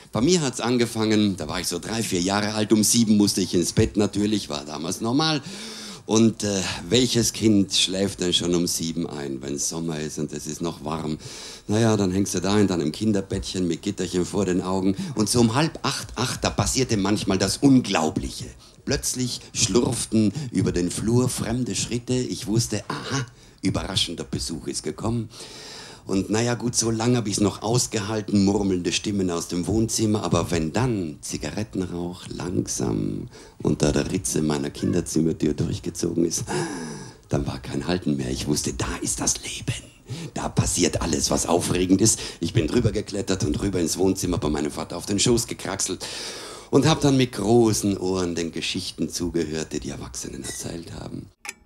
Bei mir hat's angefangen, da war ich so 3, 4 Jahre alt, um 7 musste ich ins Bett natürlich, war damals normal. Und welches Kind schläft denn schon um 7 ein, wenn es Sommer ist und es ist noch warm? Naja, dann hängst du da in deinem Kinderbettchen mit Gitterchen vor den Augen und so um 7:30, da passierte manchmal das Unglaubliche. Plötzlich schlurften über den Flur fremde Schritte. Ich wusste, aha, überraschender Besuch ist gekommen. Und naja gut, so lange habe ich es noch ausgehalten, murmelnde Stimmen aus dem Wohnzimmer. Aber wenn dann Zigarettenrauch langsam unter der Ritze meiner Kinderzimmertür durchgezogen ist, dann war kein Halten mehr. Ich wusste, da ist das Leben. Da passiert alles, was aufregend ist. Ich bin drüber geklettert und rüber ins Wohnzimmer bei meinem Vater auf den Schoß gekraxelt und habe dann mit großen Ohren den Geschichten zugehört, die die Erwachsenen erzählt haben.